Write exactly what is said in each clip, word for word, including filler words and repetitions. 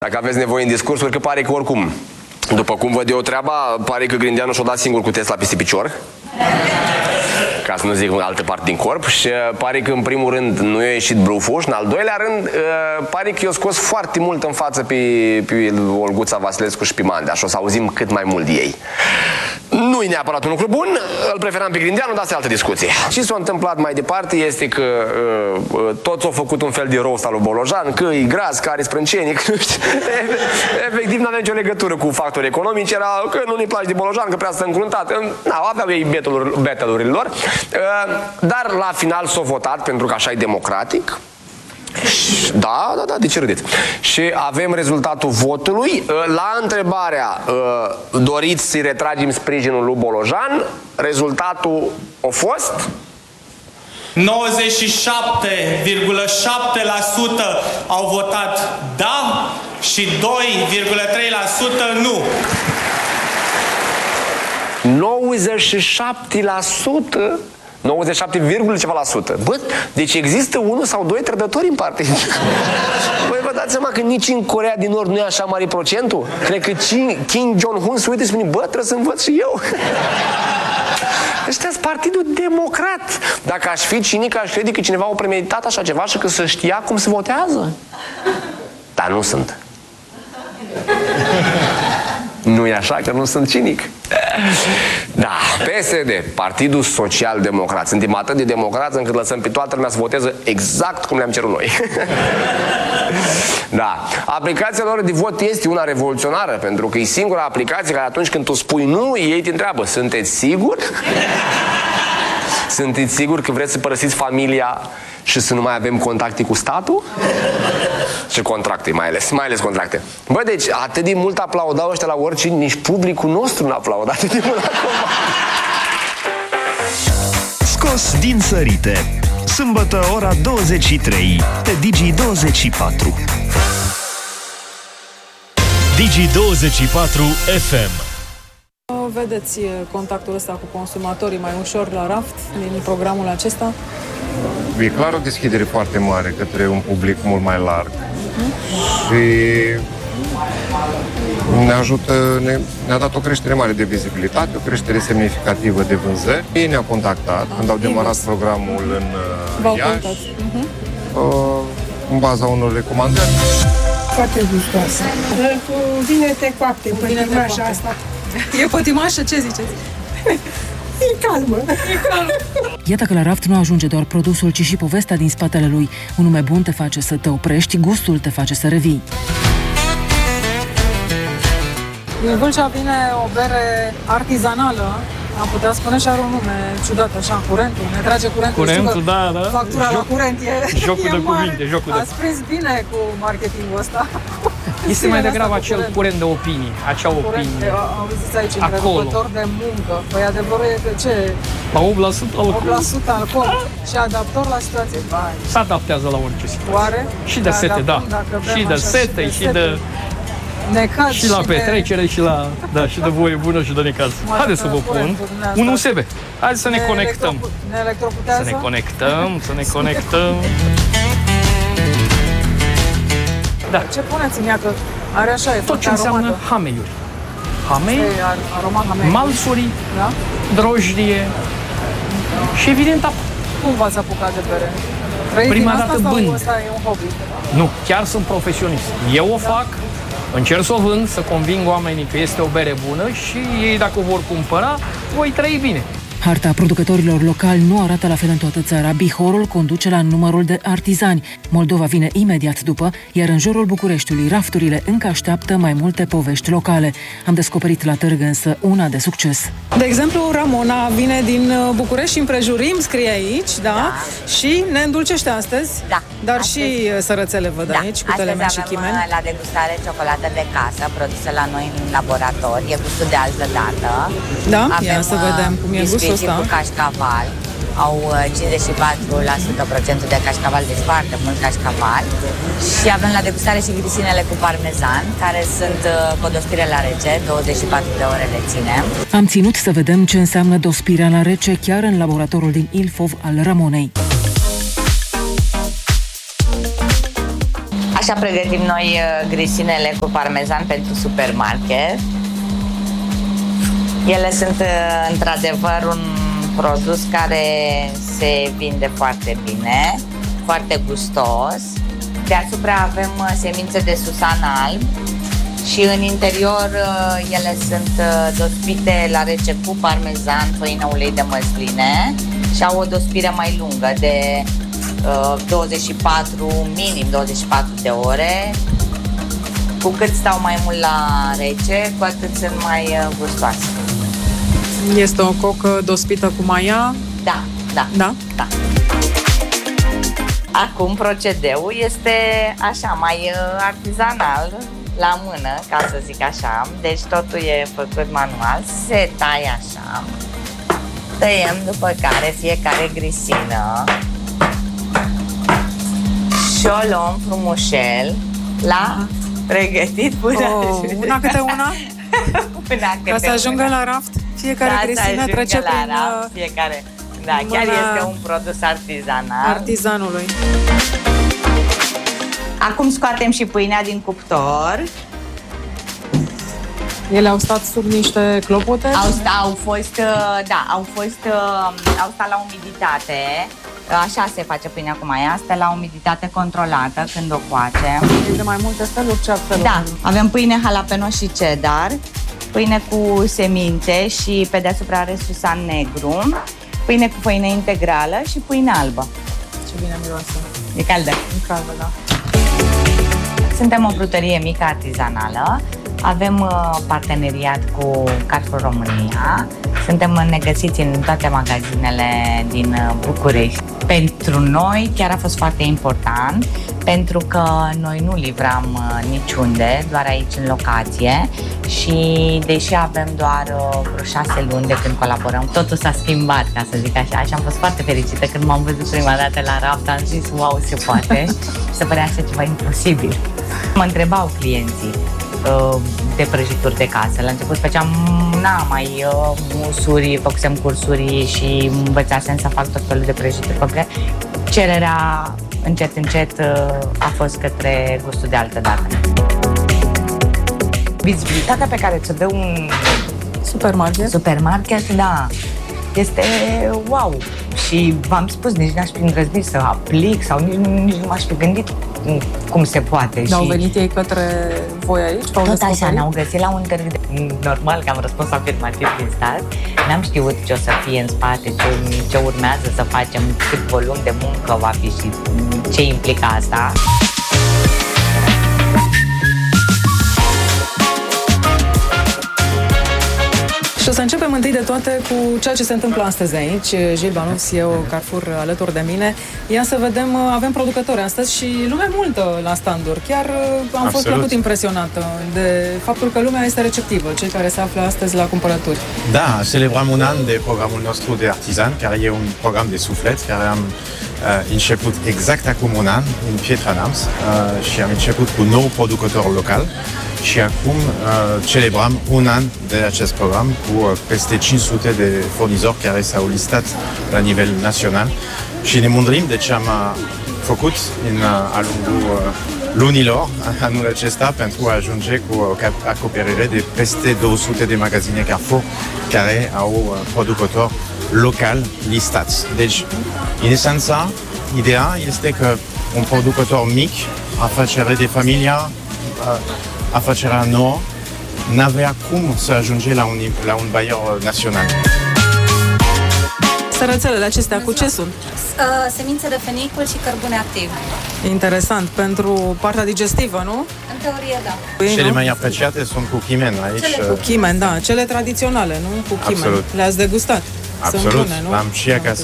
Dacă aveți nevoie în discursuri, că pare că oricum, după cum văd eu treaba, pare că Grindeanu și-o dat singur cu Tesla peste picior. Ca să nu zic în altă parte din corp. Și pare că în primul rând nu i-a ieșit bluful și în al doilea rând pare că i-a scos foarte mult în față pe, pe Olguța Vasilescu și pe Mandea și o să auzim cât mai mult de ei. Nu e neapărat un lucru bun, îl preferam pe Grindeanu, dar asta e altă discuție. Ce s-a întâmplat mai departe este că uh, toți au făcut un fel de roast al lui Bolojan, că e gras, că are sprâncenic, nu știu. Efectiv n-avea nicio legătură cu factori economici, era că nu ne place de Bolojan, că prea stă încruntat. Nu, aveau ei battle-urile lor. Uh, dar la final s-a votat, pentru că așa e democratic. Da, da, da, de ce râdeți? Și avem rezultatul votului. La întrebarea doriți să-i retragem sprijinul lui Bolojan, rezultatul a fost nouăzeci și șapte virgulă șapte la sută au votat da și doi virgulă trei la sută nu. nouăzeci și șapte la sută? nouăzeci și șapte, ceva la sută. Bă, deci există unul sau doi trădători în partid. Băi, vă dați seama că nici în Coreea din Nord nu e așa mare procentul? Cred că Kim Jong-un se uită și spune, bă, trebuie să învăț și eu. Ăștia-s Partidul Democrat. Dacă aș fi cinic, aș crede că cineva a premeditat așa ceva și că să știa cum se votează. Dar nu sunt. Nu e așa că nu sunt cinic. Da, P S D, Partidul Social Democrat. Suntem atât de democrați încât lăsăm pe toată lumea să voteze exact cum le-am cerut noi. Da, aplicația lor de vot este una revoluționară, pentru că e singura aplicație care atunci când tu spui nu, ei te întreabă, sunteți siguri? Sunteți siguri că vreți să părăsiți familia și să nu mai avem contacte cu statul? Și contracte, mai ales, mai ales contracte. Bă, deci, atât de mult aplaudau ăștia la orice, nici publicul nostru nu aplauda atât de mult acum. Scos din sărite. Sâmbătă, ora douăzeci și trei, pe Digi douăzeci și patru. Digi douăzeci și patru F M. Vedeți contactul ăsta cu consumatorii mai ușor la raft din programul acesta? E clar o deschidere foarte mare către un public mult mai larg. Mm. Și ne ajută, ne, ne-a dat o creștere mare de vizibilitate, o creștere semnificativă de vânzări. Ei ne-au contactat ah, când au demarat programul în uh, Iași, uh-huh. uh, în baza unor recomandări. Foarte gustoasă. Cu vinete coapte, pătimașa asta. E pătimașă? Ce ziceți? E calmă. E calmă. Iată că la raft nu ajunge doar produsul, ci și povestea din spatele lui. Un nume bun te face să te oprești, gustul te face să revii. Din Vâlcea vine o bere artizanală. Am putea spune și are un nume ciudat, așa, curentul. Ne trage curentul. Curentul, da, da. Factura Joc, la curent e Jocul e de mare. cuvinte, jocul de... Ați prins bine cu marketingul ăsta. Este mai degrabă acel curent. curent de opinii, acea opinie. Auziți aici, întrerucător de muncă. Păi adevărul e că ce? La opt la sută alcool. opt la sută alcool. Și adaptor la situație. Vai. Se adaptează la orice situație. Oare? Și de sete, da. Și de sete, și de... Necaz și la și petrecere, de... și la da, și de voie bună și de necaz. Haideți să vă pun un U S B. Haideți să ne, ne conectăm. Ne electrocutează? Să ne conectăm, să ne conectăm. Da. Ce puneți în ea, că are așa, e tot ce înseamnă aromată. Hameiuri. Hamei, aroma hamei. Malsuri, da? Drojdie și evident apă. Cum v-ați apucat de bere? Trăiți prima dată bând. Asta e un hobby? Nu, chiar sunt profesionist. Eu o fac, încerc să o vând, să conving oamenii că este o bere bună și ei, dacă o vor cumpăra, voi trăi bine. Harta producătorilor locali nu arată la fel în toată țara. Bihorul conduce la numărul de artizani. Moldova vine imediat după, iar în jurul Bucureștiului rafturile încă așteaptă mai multe povești locale. Am descoperit la târg însă una de succes. De exemplu, Ramona vine din București și împrejurim, scrie aici, da? da. Și ne îndulcește astăzi. Da. Dar astăzi... și sărățele văd da. aici, cu telemen și chimen. La degustare ciocolată de casă, produsă la noi în laborator. E gustul de altă dată. Da? Avem, ia să vedem cum e gustul ăsta. Cu cașcaval. Au cincizeci și patru la sută procentul de cașcaval, deci foarte mult cașcaval. Și avem la degustare și grisinele cu parmezan, care sunt cu o dospire la rece, douăzeci și patru de ore le ținem. Am ținut să vedem ce înseamnă dospirea la rece chiar în laboratorul din Ilfov al Ramonei. Așa Așa pregătim noi grisinele cu parmezan pentru supermarket. Ele sunt într-adevăr un produs care se vinde foarte bine, foarte gustos. Deasupra avem semințe de susan alb și în interior ele sunt dospite la rece cu parmezan, făină, ulei de măsline și au o dospire mai lungă de douăzeci și patru, minim douăzeci și patru de ore. Cu cât stau mai mult la rece, cu atât sunt mai gustoase. Este o cocă dospită cu maia? Da, da, da, da. Acum procedeul este așa, mai artizanal, la mână, ca să zic așa. Deci totul e făcut manual, se taie așa. Tăiem, după care fiecare grisină și o luăm frumușel la pregătit până oh, una câte una? Până ca să ajungă una. La raft? Fiecare da, grisină trece la prin... raft, fiecare. Da, chiar este un produs artizanal. Artizanului. Acum scoatem și pâinea din cuptor. Ele au stat sub niște clopote? Au, sta, au fost, da, au fost, au stat la umiditate. Așa se face pâinea cu maia, stă la umiditate controlată când o coacem. E de mai multe feluri, ce feluri? Da, avem pâine jalapeno și cheddar, pâine cu semințe și pe deasupra are susan negru, pâine cu făină integrală și pâine albă. Ce bine miroase. E caldă. E caldă, da. Suntem o brutărie mică artizanală. Avem uh, parteneriat cu Carrefour România. Suntem negăsiți în toate magazinele din uh, București. Pentru noi chiar a fost foarte important, pentru că noi nu livram uh, niciunde, doar aici în locație și deși avem doar uh, vreo șase luni de când colaborăm, totul s-a schimbat, ca să zic așa, și am fost foarte fericită când m-am văzut prima dată la raft, am zis, wow, se poate și se părea așa ceva imposibil. Mă întrebau clienții de prăjituri de casă. La început făceam, na, mai uh, musuri, făcusem cursuri și învățasem să fac tot felul de prăjituri complet. Cererea, încet, încet, uh, a fost către gustul de altă dată. Vizibilitatea pe care ți-o dă un supermarket, supermarket, da, este wow. Și v-am spus, nici n-aș fi îndrăznit să aplic sau nici, nici nu m-aș fi gândit cum se poate. Au și... venit ei către voi aici? Tot așa, ne-au găsit la un interviu. Normal că am răspuns afirmativ din start. N-am știut ce o să fie în spate, ce, ce urmează să facem, cât volum de muncă va fi și ce implică asta. Și o să începem întâi de toate cu ceea ce se întâmplă astăzi aici. Gilles Banus, C E O Carrefour alături de mine. Ia să vedem, avem producători astăzi și lume multă la standuri. Chiar am Absolut. fost plăcut impresionată de faptul că lumea este receptivă, cei care se află astăzi la cumpărături. Da, celebrăm un an de programul nostru de artizan, care e un program de suflet, care am uh, început exact acum un an în Pietra Neamț uh, și am început cu nou producător local. Și acum uh, celebrăm un an de acest program cu uh, peste cinci sute de furnizori care s-au listat la nivel național și ne mândrim de ce am uh, făcut în uh, a lungul uh, lunilor anul acesta pentru a ajunge cu o acoperire de peste două sute de magazine Carrefour care au uh, producători local listați. Deci, în esența, ideea este că un producător mic, afacere de familia, uh, afacerea nouă, n-avea cum să ajunge la un, la un buyer național. Sărățelele acestea cu ce sunt? Uh, semințe de fenicul și cărbune activ. Interesant, pentru partea digestivă, nu? În teorie, da. Păi, Cele mai apreciate sunt cu chimen aici. Cele cu chimen, da. Cele tradiționale, nu? Cu chimen. Absolut. Le-ați degustat? Absolut, bune, l-am și acasă.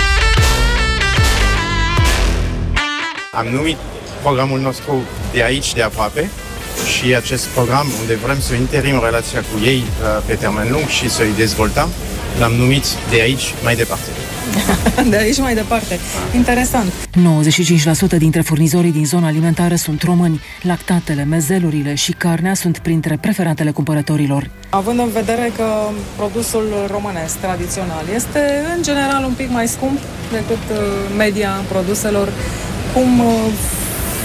Am numit programul nostru de aici, de aproape, și acest program unde vrem să întărim relația cu ei pe termen lung și să îi dezvoltăm, l-am numit de aici mai departe. De aici mai departe. Interesant. nouăzeci și cinci la sută dintre furnizorii din zona alimentară sunt români. Lactatele, mezelurile și carnea sunt printre preferatele cumpărătorilor. Având în vedere că produsul românesc tradițional este în general un pic mai scump decât media produselor, cum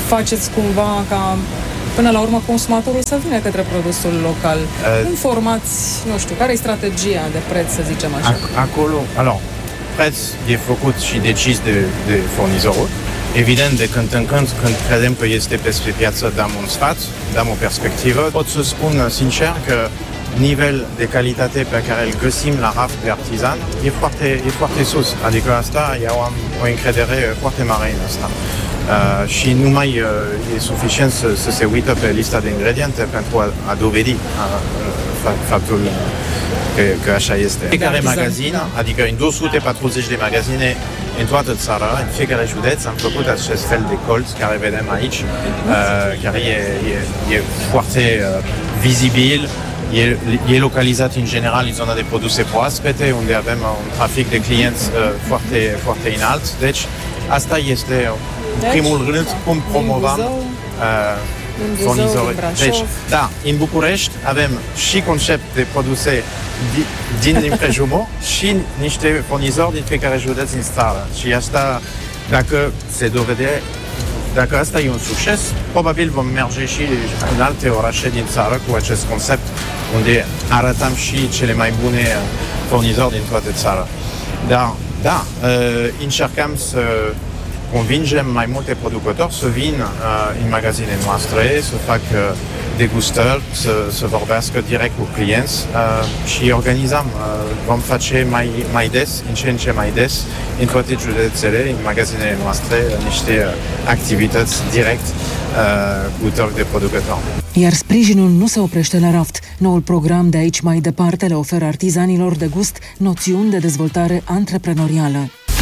faceți cumva ca până la urmă consumatorul să vină către produsul local? Uh, Cum formați, nu știu, care e strategia de preț, să zicem așa? Acolo, alors, preț e făcut și decis de, de furnizorul. Evident, de când în când, când credem că este peste piață, dăm un sfat, dăm o perspectivă. Pot să spun sincer că nivel de calitate pe care îl găsim la raft de artizan e foarte, e foarte sus. Adică asta, eu am o încredere foarte mare în asta. Uh, și nu mai uh, e suficient să, să se uită pe lista de ingrediente pentru a, a dovedi uh, faptul că, că așa este. Fiecare magazin, adică în două sute patruzeci de magazine în toată țara, în fiecare județ, am făcut acest fel de colț care vedem aici, uh, care e, e, e foarte uh, vizibil. E, e localizat în general în zona de produse proaspete, unde avem un trafic de clienți uh, foarte, foarte înalt. Deci, asta este, în primul rând, cum promovăm uh, furnizorii. Deci, da, în București avem și concept de produse din împrejurul și niște furnizori din fiecare județ în țară. Și asta, dacă se dovede, dacă asta e un succes, probabil vom merge și în alte orașe din țară cu acest concept, unde arătăm și cele mai bune furnizori din toată țara. Dar, da, încercăm să convingem mai multe producători să vină în magazinele noastre, să facă degustări, să, să vorbească direct cu clienți și organizăm. Vom face mai, mai des, în ce în ce mai des, în toate județele, în magazinele noastre, niște activități direct cu torc de producători. Iar sprijinul nu se oprește la raft. Noul program de aici mai departe le oferă artizanilor de gust noțiuni de dezvoltare antreprenorială.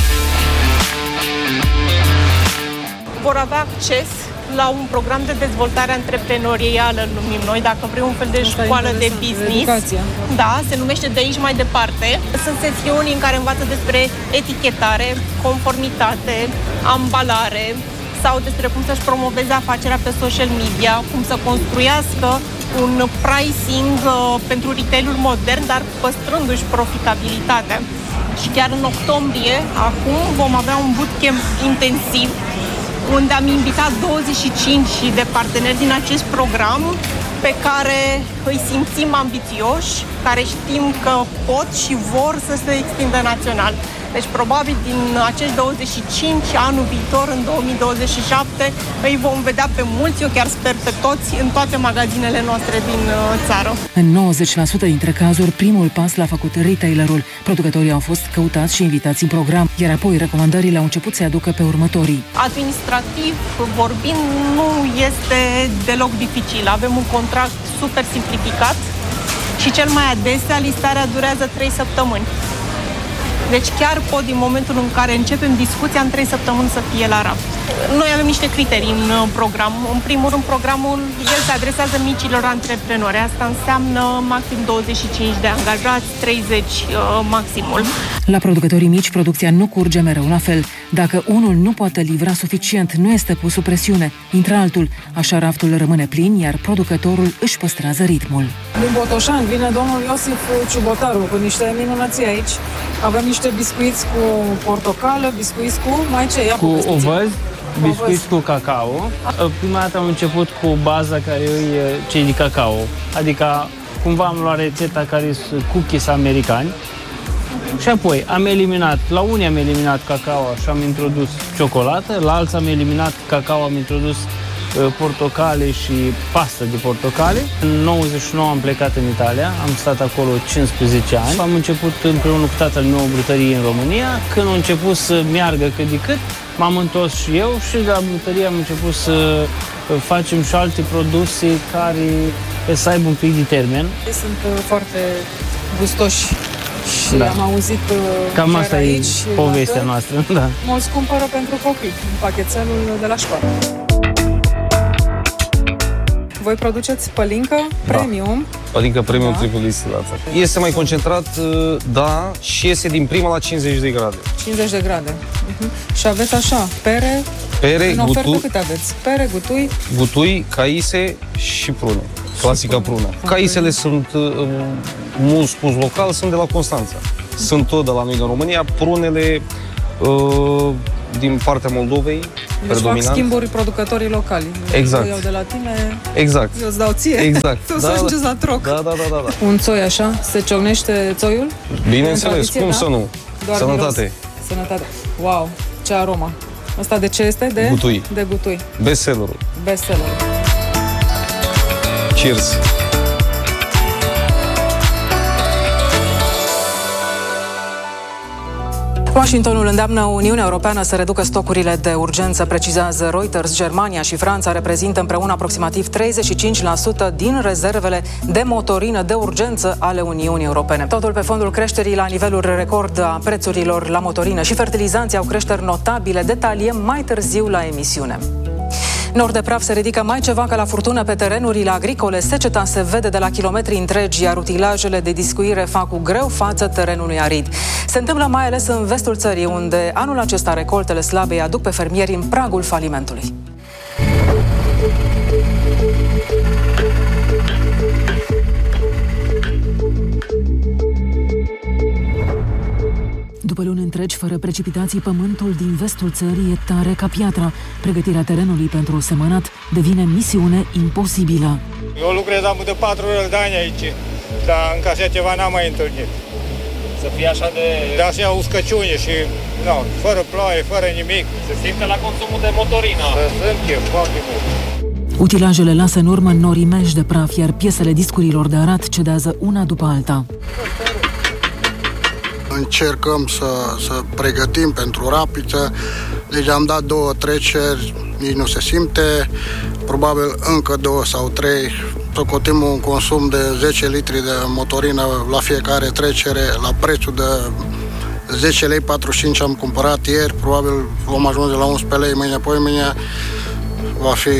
Vor avea acces la un program de dezvoltare antreprenorială, îl numim noi, dacă vrei un fel de Asta școală de business. Educația. Da, se numește De aici mai departe. Sunt sesiuni în care învață despre etichetare, conformitate, ambalare sau despre cum să-și promoveze afacerea pe social media, cum să construiască un pricing uh, pentru retail-ul modern, dar păstrându-și profitabilitatea. Și chiar în octombrie, acum, vom avea un bootcamp intensiv unde am invitat douăzeci și cinci de parteneri din acest program pe care îi simțim ambițioși, care știm că pot și vor să se extindă național. Deci, probabil, din acești douăzeci și cinci, anul viitor, în două mii douăzeci și șapte, îi vom vedea pe mulți, eu chiar sper pe toți, în toate magazinele noastre din țară. În nouăzeci la sută dintre cazuri, primul pas l-a făcut retailerul. Producătorii au fost căutați și invitați în program, iar apoi recomandările au început să-i aducă pe următorii. Administrativ vorbind, nu este deloc dificil. Avem un contract super simplificat și cel mai adesea listarea durează trei săptămâni. Deci chiar pot, din momentul în care începem discuția, în trei săptămâni să fie la raft. Noi avem niște criterii în program. În primul rând, programul el se adresează micilor antreprenori. Asta înseamnă maxim douăzeci și cinci de angajați, treizeci uh, maximul. La producătorii mici, producția nu curge mereu la fel. Dacă unul nu poate livra suficient, nu este pus sub presiune, intră altul. Așa raftul rămâne plin, iar producătorul își păstrează ritmul. Din Botoșani vine domnul Iosif Ciubotaru cu niște minunății aici. Avem niște biscuiți cu portocală, biscuiți cu mai ce? Ia cu ovăz, biscuiți cu cacao. Prima dată am început cu baza care e cei de cacao. Adică cumva am luat rețeta care sunt cookies americani. Și apoi am eliminat, la unii am eliminat cacao și am introdus ciocolată, la alții am eliminat cacao, am introdus uh, portocale și pastă de portocale. În nouăzeci și nouă am plecat în Italia, am stat acolo cincisprezece ani. Am început împreună cu tatăl meu o brutărie în România. Când a început să meargă cât de cât, m-am întors și eu și de la brutărie am început să facem și alte produse care să aibă un pic de termen. Sunt uh, foarte gustoși. Și da. am auzit cam asta aici, e povestea dacă noastră. Da. mulți cumpără pentru copii, în pachetelul de la școală. Voi produceți pălincă da. premium. Pălincă premium da. triple distilată. Este mai concentrat, da, și iese din prima la cincizeci de grade. cincizeci de grade. Uh-huh. Și aveți așa, pere, pere în ofertă gutui, câte aveți? Pere, gutui? Gutui, caise și prune. Clasica prună. Caisele sunt, mult spus local, sunt de la Constanța. Sunt tot de la noi în România. Prunele, din partea Moldovei, Deci fac schimburi producătorii locali. Exact. Eu iau de la tine, exact. eu îți dau ție, exact. tu da, să ajungeți la troc. Da, da, da, da, da. Un țoi așa, se ciocnește țoiul? Bineînțeles, cum da? să nu? Doar Sănătate. Miros. Sănătate. Wow, ce aromă. Asta de ce este? De gutui. De gutui. Bestsellerul. Bestsellerul. Cheers. Washingtonul îndeamnă Uniunea Europeană să reducă stocurile de urgență, precizează Reuters. Germania și Franța reprezintă împreună aproximativ treizeci și cinci la sută din rezervele de motorină de urgență ale Uniunii Europene. Totul pe fondul creșterii la niveluri record a prețurilor la motorină și fertilizanții au creșteri notabile. Detaliem mai târziu la emisiune. Nor de praf se ridică mai ceva ca la furtună pe terenurile agricole. Seceta se vede de la kilometri întregi, iar utilajele de discuire fac cu greu față terenului arid. Se întâmplă mai ales în vestul țării, unde anul acesta recoltele slabe îi aduc pe fermieri în pragul falimentului. După luni întregi, fără precipitații, pământul din vestul țării e tare ca piatra. Pregătirea terenului pentru semănat devine misiune imposibilă. Eu lucrez am de patru de ani aici, dar încă așa ceva n-am mai întâlnit. Să fie așa de... De așa uscăciune și, nu, fără ploaie, fără nimic. Se simte la consumul de motorină. Se simte foarte mult. Utilajele lasă în urmă norimeși de praf, iar piesele discurilor de arat cedează una după alta. Încercăm să, să pregătim pentru rapiță, deci am dat două treceri, nici nu se simte, probabil încă două sau trei. Socotim un consum de zece litri de motorină la fiecare trecere, la prețul de zece lei patruzeci și cinci am cumpărat ieri, probabil vom ajunge la unsprezece lei mâine, poi mâine va fi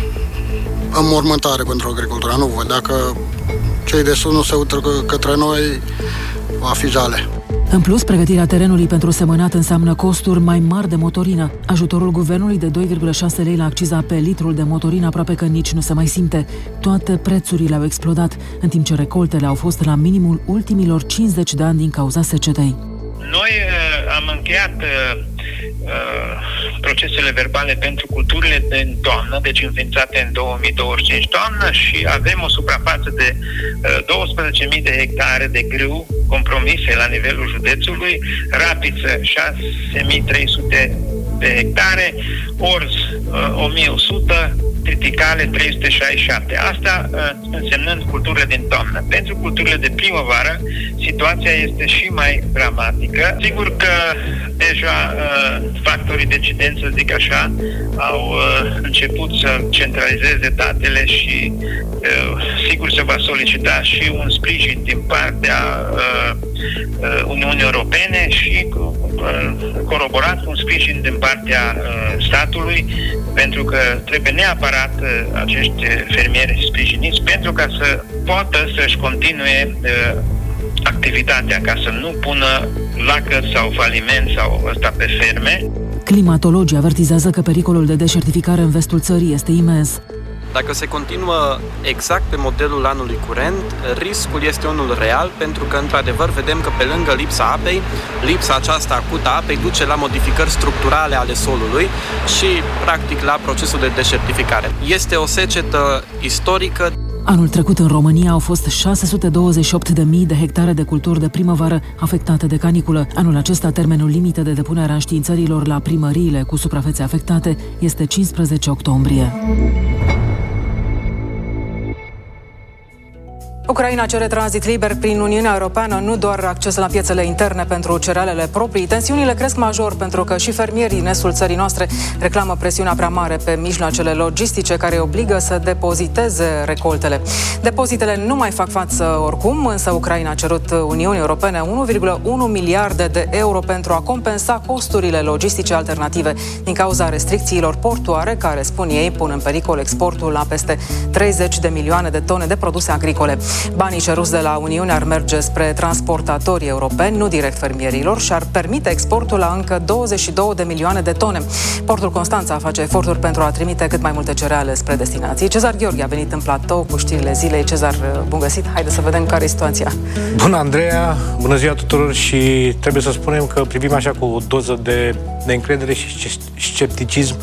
înmormântare pentru agricultura. Nu văd, dacă cei de sus nu se uită către noi, va fi jale. În plus, pregătirea terenului pentru semănat înseamnă costuri mai mari de motorină. Ajutorul guvernului de doi virgulă șase lei la acciza pe litrul de motorină aproape că nici nu se mai simte. Toate prețurile au explodat, în timp ce recoltele au fost la minimul ultimilor cincizeci de ani din cauza secetei. Noi uh, am încheiat uh, uh, procesele verbale pentru culturile din toamnă, deci înființate în două mii douăzeci și cinci toamnă, și avem o suprafață de uh, douăsprezece mii de hectare de grâu compromise la nivelul județului, rapiță șase mii trei sute de hectare, orz uh, o mie o sută, triticale trei sute șaizeci și șapte. Asta uh, însemnând culturile din toamnă. Pentru culturile de primăvară, situația este și mai dramatică. Sigur că deja uh, factorii decidenți, să zic așa, au uh, început să centralizeze datele și uh, sigur se va solicita și un sprijin din partea uh, uh, Uniunii Europene și uh, coroborat un sprijin din partea uh, statului, pentru că trebuie neapărat acești fermieri sprijiniți pentru ca să poată să-și continue uh, activitatea, ca să nu pună lacăt sau faliment sau ăsta pe ferme. Climatologii avertizează că pericolul de deșertificare în vestul țării este imens. Dacă se continuă exact pe modelul anului curent, riscul este unul real, pentru că, într-adevăr, vedem că pe lângă lipsa apei, lipsa aceasta acută a apei duce la modificări structurale ale solului și, practic, la procesul de deșertificare. Este o secetă istorică. Anul trecut în România au fost șase sute douăzeci și opt de mii de hectare de culturi de primăvară afectate de caniculă. Anul acesta, termenul limită de depunere a înștiințărilor la primăriile cu suprafețe afectate este cincisprezece octombrie. Ucraina cere tranzit liber prin Uniunea Europeană, nu doar acces la piețele interne pentru cerealele proprii. Tensiunile cresc major pentru că și fermierii din estul țării noastre reclamă presiunea prea mare pe mijloacele logistice care îi obligă să depoziteze recoltele. Depozitele nu mai fac față oricum, însă Ucraina a cerut Uniunii Europene unu virgulă unu miliarde de euro pentru a compensa costurile logistice alternative din cauza restricțiilor portuare care, spun ei, pun în pericol exportul la peste treizeci de milioane de tone de produse agricole. Banii ceruți de la Uniune ar merge spre transportatorii europeni, nu direct fermierilor, și ar permite exportul la încă douăzeci și două de milioane de tone. Portul Constanța face eforturi pentru a trimite cât mai multe cereale spre destinații. Cezar Gheorghe a venit în platou cu știrile zilei. Cezar, bun găsit! Haideți să vedem care e situația. Bună, Andreea! Bună ziua tuturor și trebuie să spunem că privim așa cu o doză de, de încredere și scepticism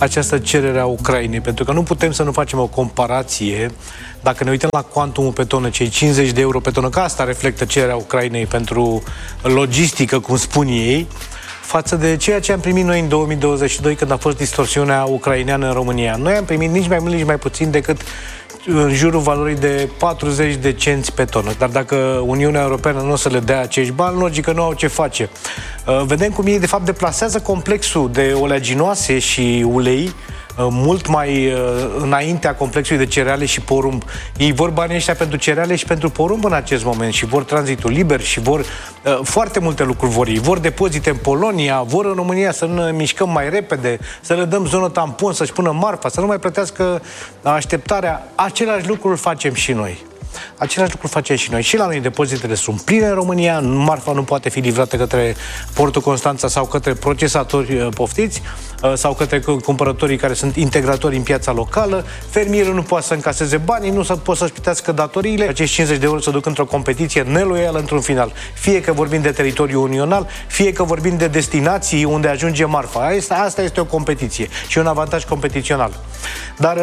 această cerere a Ucrainei, pentru că nu putem să nu facem o comparație. Dacă ne uităm la cuantumul pe tonă, cei cincizeci de euro pe tonă, că asta reflectă cererea Ucrainei pentru logistică, cum spun ei, față de ceea ce am primit noi în două mii douăzeci și doi, când a fost distorsiunea ucraineană în România. Noi am primit nici mai mult, nici mai puțin decât în jurul valorii de patruzeci de cenți pe tonă. Dar dacă Uniunea Europeană nu o să le dea acești bani, logică nu au ce face. Vedem cum ei, de fapt, deplasează complexul de oleaginoase și ulei mult mai înaintea complexului de cereale și porumb. Ei vor banii ăștia pentru cereale și pentru porumb în acest moment și vor tranzitul liber și vor uh, foarte multe lucruri vor ei. Vor depozite în Polonia, vor în România să ne mișcăm mai repede, să le dăm zonă tampon, să-și pună marfa, să nu mai plătească așteptarea. Același lucru îl facem și noi. Același lucru facem și noi. Și la noi depozitele sunt pline în România, marfa nu poate fi livrată către Portul Constanța sau către procesatori poftiți sau către cumpărătorii care sunt integratori în piața locală. Fermierul nu poate să încaseze banii, nu pot să-și plătească datoriile. Acești cincizeci de euro se duc într-o competiție neloială într-un final. Fie că vorbim de teritoriu unional, fie că vorbim de destinații unde ajunge marfa. Asta, asta este o competiție și un avantaj competițional. Dar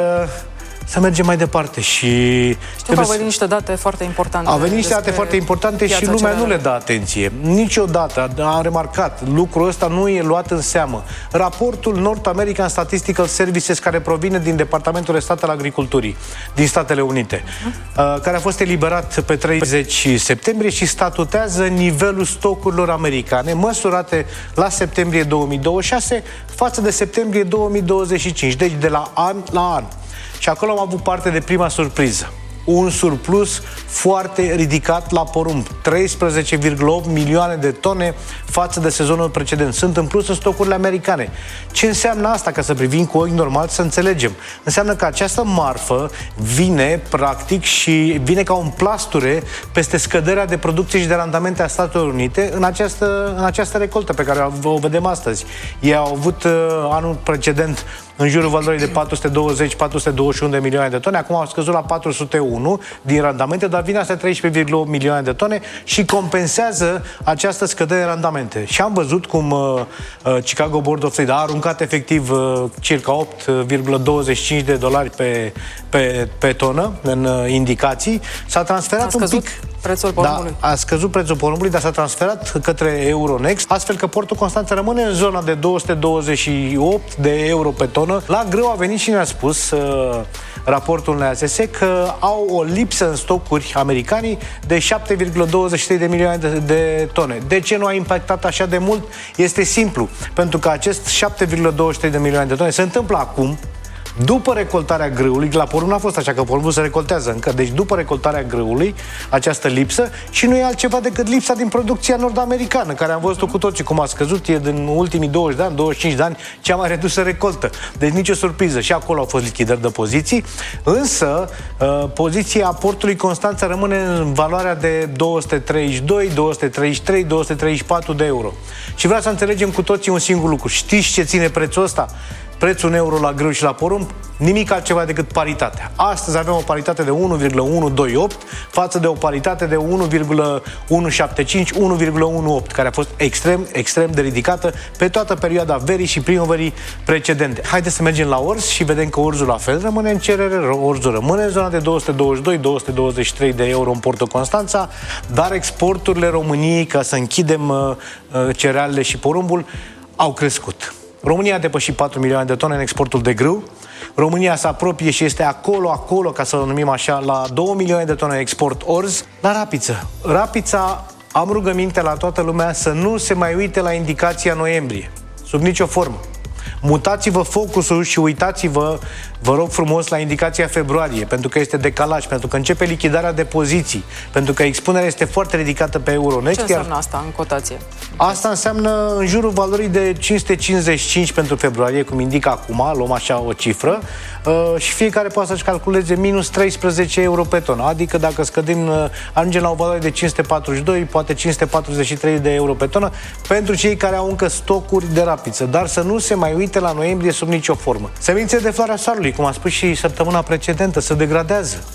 să mergem mai departe și... Știu că au venit niște date foarte importante. Au venit niște date foarte importante și lumea cereală. nu le dă atenție. Niciodată am remarcat, lucrul ăsta nu e luat în seamă. Raportul North American Statistical Services, care provine din Departamentul de Stat al Agriculturii din Statele Unite, uh-huh. care a fost eliberat pe treizeci septembrie și statutează nivelul stocurilor americane, măsurate la septembrie două mii douăzeci și șase față de septembrie două mii douăzeci și cinci, deci de la an la an. Și acolo am avut parte de prima surpriză. Un surplus foarte ridicat la porumb. treisprezece virgulă opt milioane de tone față de sezonul precedent. Sunt în plus în stocurile americane. Ce înseamnă asta, ca să privim cu ochi normal, să înțelegem? Înseamnă că această marfă vine, practic, și vine ca un plasture peste scăderea de producție și de randamente a Statelor Unite în această, în această recoltă pe care o vedem astăzi. Ei au avut uh, anul precedent în jurul valorii de patru sute douăzeci patru sute douăzeci și unu de milioane de tone, acum au scăzut la patru sute unu din randamente, dar vine astea treisprezece virgulă opt milioane de tone și compensează această scădere de randamente. Și am văzut cum uh, Chicago Board of Trade a aruncat efectiv uh, circa opt virgulă douăzeci și cinci de dolari pe, pe, pe tonă în uh, indicații. S-a transferat un pic prețul porumbului. Da, a scăzut prețul porumbului, dar s-a transferat către Euronext, astfel că Portul Constanța rămâne în zona de două sute douăzeci și opt de euro pe tonă. La grâu a venit și ne-a spus uh, raportul N A S S că au o lipsă în stocuri americanii de șapte virgulă douăzeci și trei de milioane de, de tone. De ce nu a impactat așa de mult? Este simplu, pentru că acest șapte virgulă douăzeci și trei de milioane de tone se întâmplă acum, după recoltarea grâului. La porumb n-a fost așa, că porumbul se recoltează încă. Deci după recoltarea grâului, această lipsă, și nu e altceva decât lipsa din producția nord-americană, care am văzut cu toții cum a scăzut, e din ultimii douăzeci de ani, douăzeci și cinci de ani, cea mai redusă recoltă. Deci nicio surpriză. Și acolo au fost lichidări de poziții, însă poziția portului Constanța rămâne în valoarea de două sute treizeci și doi, două sute treizeci și trei, două sute treizeci și patru de euro. Și vreau să înțelegem cu toții un singur lucru. Știți ce ține prețul ăsta? Prețul în euro la grâu și la porumb, nimic altceva decât paritatea. Astăzi avem o paritate de unu virgulă unu doi opt față de o paritate de unu virgulă unu șapte cinci, unu virgulă unu opt, care a fost extrem, extrem de ridicată pe toată perioada verii și primăverii precedente. Haideți să mergem la orz și vedem că orzul la fel rămâne în cerere, orzul rămâne în zona de două sute douăzeci și doi, două sute douăzeci și trei de euro în Portul Constanța, dar exporturile României, ca să închidem uh, cerealele și porumbul, au crescut. România a depășit patru milioane de tone în exportul de grâu. România se apropie și este acolo, acolo, ca să o numim așa, la două milioane de tone export orz. La rapiță. Rapița, am rugăminte la toată lumea să nu se mai uite la indicația noiembrie. Sub nicio formă. Mutați-vă focusul și uitați-vă, vă rog frumos, la indicația februarie, pentru că este decalaj, pentru că începe lichidarea de poziții, pentru că expunerea este foarte ridicată pe Euronext. Ce înseamnă asta în cotație? Asta înseamnă în jurul valorii de cinci sute cincizeci și cinci pentru februarie, cum indică acum, luăm așa o cifră, uh, și fiecare poate să-și calculeze minus treisprezece euro pe tonă, adică dacă scădem, uh, ajungem la o valoare de cinci sute patruzeci și doi, poate cinci sute patruzeci și trei de euro pe tonă, pentru cei care au încă stocuri de rapiță, dar să nu se mai uite la noiembrie sub nicio formă. Semințe de floarea soarelui, cum am spus și săptămâna precedentă, se degradează.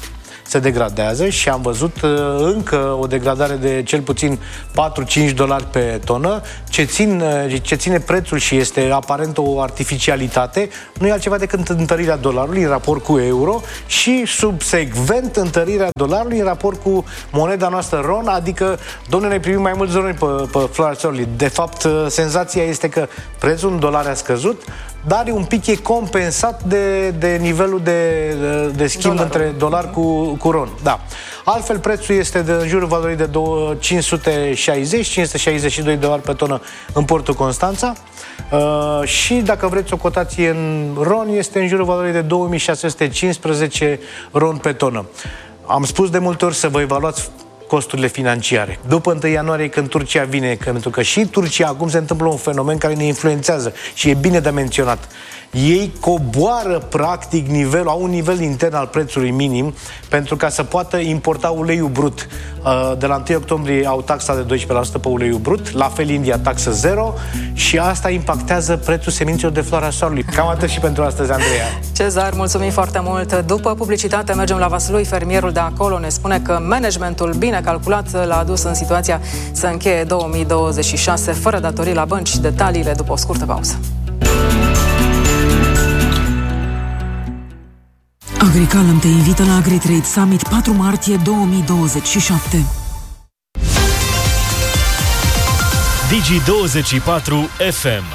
se degradează și am văzut încă o degradare de cel puțin patru-cinci dolari pe tonă, ce, țin, ce ține prețul și este aparent o artificialitate, nu e altceva decât întărirea dolarului în raport cu euro și subsecvent întărirea dolarului în raport cu moneda noastră R O N, adică, domnule, ne primim mai mulți dolari pe, pe floarea soarelui. De fapt, senzația este că prețul în dolari a scăzut, dar un pic e compensat de, de nivelul de, de, de schimb Dolarul. între dolar cu, cu R O N. Da. Altfel, prețul este de în jurul valorii de cinci sute șaizeci cinci sute șaizeci și doi dolari pe tonă în portul Constanța. Uh, și dacă vreți o cotație în R O N, este în jurul valorii de două mii șase sute cincisprezece R O N pe tonă. Am spus de multe ori să vă evaluați costurile financiare. După întâi ianuarie, când Turcia vine, că, pentru că și Turcia acum se întâmplă un fenomen care ne influențează și e bine de menționat. Ei coboară practic nivelul, au un nivel intern al prețului minim pentru ca să poată importa uleiul brut. De la întâi octombrie au taxa de doisprezece la sută pe uleiul brut, la fel India taxă zero și asta impactează prețul semințelor de floarea soarelui. Cam atât și pentru astăzi, Andreea. Cezar, mulțumim foarte mult. După publicitate mergem la Vaslui, fermierul de acolo ne spune că managementul bine calculat l-a adus în situația să încheie două mii douăzeci și șase fără datorii la bănci. Detaliile după o scurtă pauză. Agricalam te invită la AgriTrade Summit patru martie două mii douăzeci și șapte. Digi douăzeci și patru F M.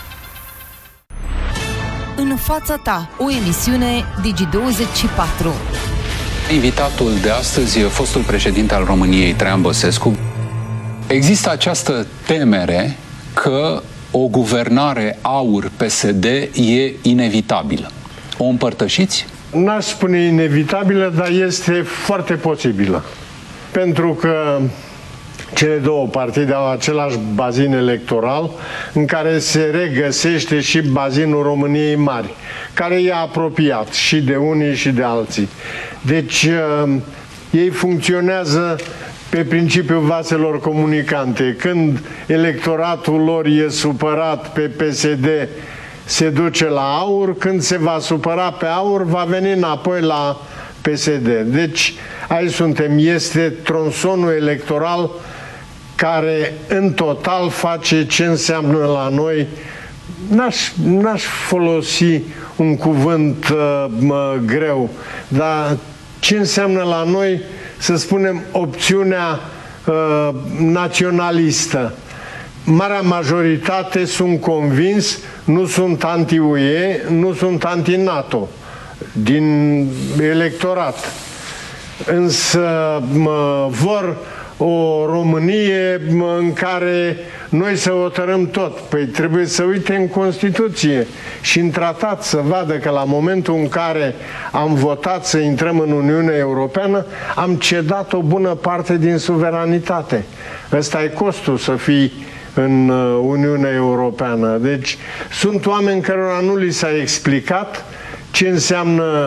În fața ta, o emisiune Digi douăzeci și patru. Invitatul de astăzi e fostul președinte al României, Traian Băsescu. Există această temere că o guvernare AUR P S D e inevitabilă. O împărtășiți? N-aș spune inevitabilă, dar este foarte posibilă. Pentru că cele două partide au același bazin electoral în care se regăsește și bazinul României Mari, care e apropiat și de unii și de alții. Deci ei funcționează pe principiul vaselor comunicante. Când electoratul lor e supărat pe P S D, se duce la AUR, când se va supăra pe AUR, va veni înapoi la P S D. Deci, aici suntem. Este tronsonul electoral care, în total, face ce înseamnă la noi. N-aș, n-aș folosi un cuvânt uh, mă, greu, dar ce înseamnă la noi, să spunem, opțiunea uh, naționalistă. Marea majoritate, sunt convins, nu sunt anti-U E, nu sunt anti-NATO din electorat. Însă mă, vor o Românie mă, în care noi să hotărâm tot. Păi trebuie să uite în Constituție și în tratat să vadă că la momentul în care am votat să intrăm în Uniunea Europeană, am cedat o bună parte din suveranitate. Ăsta e costul să fii în Uniunea Europeană. Deci sunt oameni cărora nu li s-a explicat ce înseamnă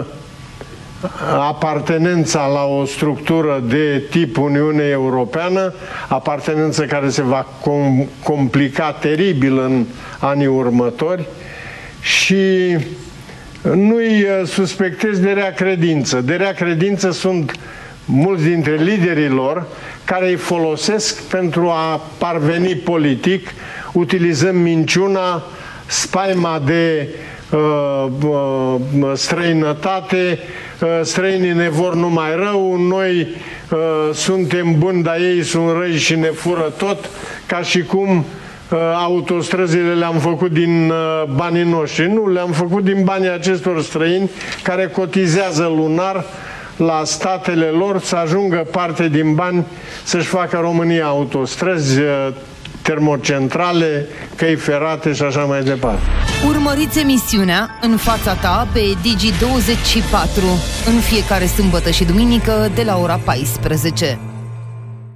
apartenența la o structură de tip Uniune Europeană, apartenență care se va com complica teribil în anii următori și nu-i suspectez de rea credință. De rea credință sunt mulți dintre liderii lor care îi folosesc pentru a parveni politic, utilizând minciuna, spaima de uh, uh, străinătate, uh, străinii ne vor numai rău, noi uh, suntem buni, dar ei sunt răi și ne fură tot, ca și cum uh, autostrăzile le-am făcut din uh, banii noștri. Nu, le-am făcut din banii acestor străini care cotizează lunar la statele lor să ajungă parte din bani să-și facă România autostrăzi, termocentrale, căi ferate și așa mai departe. Urmăriți emisiunea În fața ta pe Digi douăzeci și patru în fiecare sâmbătă și duminică de la ora paisprezece.